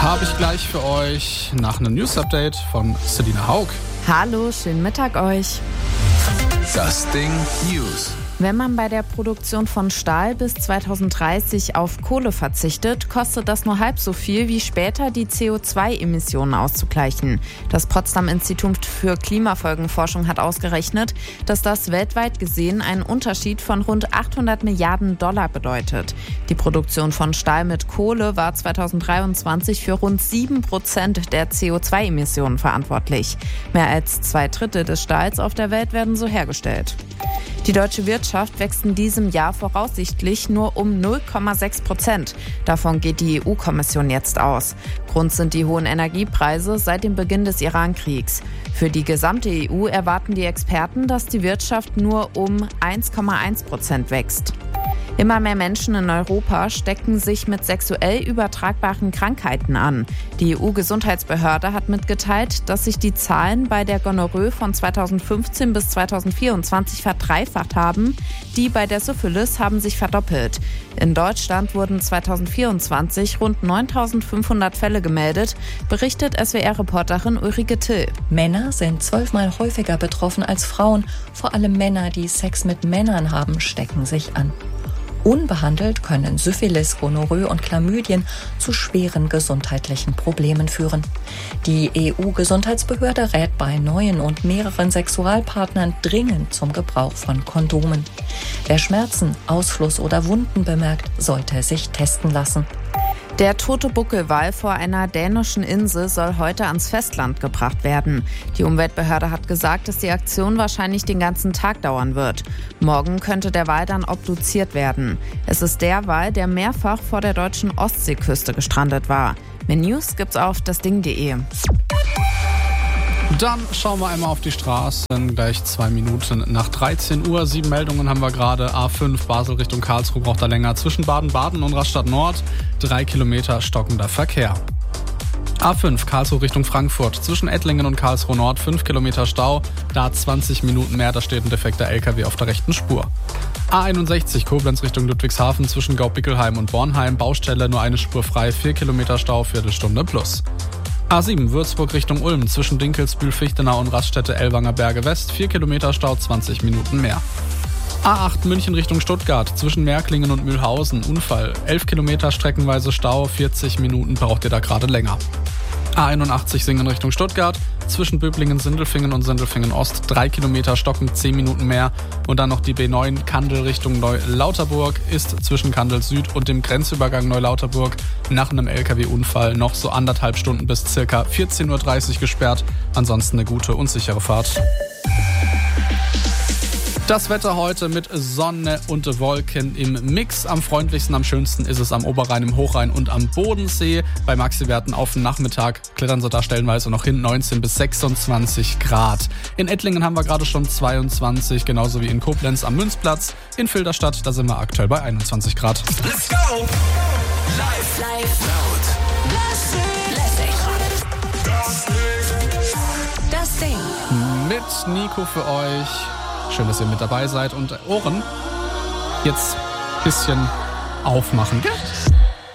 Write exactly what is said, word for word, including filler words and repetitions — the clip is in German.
Habe ich gleich für euch nach einem News-Update von Selina Haug. Hallo, schönen Mittag euch. Das Ding News. Wenn man bei der Produktion von Stahl bis zweitausenddreißig auf Kohle verzichtet, kostet das nur halb so viel, wie später die C O zwei Emissionen auszugleichen. Das Potsdam-Institut für Klimafolgenforschung hat ausgerechnet, dass das weltweit gesehen einen Unterschied von rund achthundert Milliarden Dollar bedeutet. Die Produktion von Stahl mit Kohle war zweitausenddreiundzwanzig für rund sieben Prozent der C O zwei Emissionen verantwortlich. Mehr als zwei Drittel des Stahls auf der Welt werden so hergestellt. Die deutsche Wirtschaft wächst in diesem Jahr voraussichtlich nur um null Komma sechs Prozent. Davon geht die E U-Kommission jetzt aus. Grund sind die hohen Energiepreise seit dem Beginn des Iran-Kriegs. Für die gesamte E U erwarten die Experten, dass die Wirtschaft nur um eins Komma eins Prozent wächst. Immer mehr Menschen in Europa stecken sich mit sexuell übertragbaren Krankheiten an. Die E U-Gesundheitsbehörde hat mitgeteilt, dass sich die Zahlen bei der Gonorrhoe von zweitausendfünfzehn bis zweitausendvierundzwanzig verdreifacht haben. Die bei der Syphilis haben sich verdoppelt. In Deutschland wurden zweitausendvierundzwanzig rund neuntausendfünfhundert Fälle gemeldet, berichtet S W R-Reporterin Ulrike Till. Männer sind zwölfmal häufiger betroffen als Frauen. Vor allem Männer, die Sex mit Männern haben, stecken sich an. Unbehandelt können Syphilis, Gonorrhoe und Chlamydien zu schweren gesundheitlichen Problemen führen. Die E U-Gesundheitsbehörde rät bei neuen und mehreren Sexualpartnern dringend zum Gebrauch von Kondomen. Wer Schmerzen, Ausfluss oder Wunden bemerkt, sollte sich testen lassen. Der tote Buckelwal vor einer dänischen Insel soll heute ans Festland gebracht werden. Die Umweltbehörde hat gesagt, dass die Aktion wahrscheinlich den ganzen Tag dauern wird. Morgen könnte der Wal dann obduziert werden. Es ist der Wal, der mehrfach vor der deutschen Ostseeküste gestrandet war. Mehr News gibt's auf dasding punkt de. Dann schauen wir einmal auf die Straßen. Gleich zwei Minuten nach dreizehn Uhr. Sieben Meldungen haben wir gerade. A fünf Basel Richtung Karlsruhe braucht er länger. Zwischen Baden-Baden und Rastatt Nord. Drei Kilometer stockender Verkehr. A fünf Karlsruhe Richtung Frankfurt. Zwischen Ettlingen und Karlsruhe Nord fünf Kilometer Stau. Da zwanzig Minuten mehr. Da steht ein defekter L K W auf der rechten Spur. A einundsechzig Koblenz Richtung Ludwigshafen. Zwischen Gaubickelheim und Bornheim. Baustelle nur eine Spur frei. vier Kilometer Stau. Viertelstunde plus. A sieben Würzburg Richtung Ulm, zwischen Dinkelsbühl, Fichtenau und Raststätte Ellwanger Berge West, vier Kilometer Stau, zwanzig Minuten mehr. A acht München Richtung Stuttgart, zwischen Märklingen und Mühlhausen, Unfall, elf Kilometer streckenweise Stau, vierzig Minuten braucht ihr da gerade länger. A einundachtzig Singen Richtung Stuttgart, zwischen Böblingen, Sindelfingen und Sindelfingen Ost, drei Kilometer stocken, zehn Minuten mehr. Und dann noch die B neun Kandel Richtung Neulauterburg ist zwischen Kandel Süd und dem Grenzübergang Neulauterburg nach einem L K W-Unfall noch so anderthalb Stunden bis circa vierzehn Uhr dreißig gesperrt. Ansonsten eine gute und sichere Fahrt. Das Wetter heute mit Sonne und Wolken im Mix. Am freundlichsten, am schönsten ist es am Oberrhein, im Hochrhein und am Bodensee. Bei Maxi-Werten auf den Nachmittag klettern sie da stellenweise noch hin, neunzehn bis sechsundzwanzig Grad. In Ettlingen haben wir gerade schon zweiundzwanzig, genauso wie in Koblenz am Münzplatz. In Filderstadt, da sind wir aktuell bei einundzwanzig Grad. Let's go! Live, live, laut. Das Ding. Mit Nico für euch. Schön, dass ihr mit dabei seid und Ohren jetzt ein bisschen aufmachen, gell?